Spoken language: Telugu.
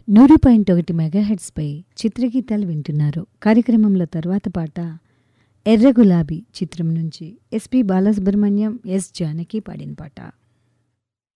100.1 మెగాహెర్ట్జ్పై చిత్రగీతాలు వింటున్నారు. కార్యక్రమంలో తర్వాత పాట ఎర్ర గులాబీ చిత్రం నుంచి ఎస్పి బాలసుబ్రహ్మణ్యం, ఎస్ జానకి పాడిన పాట.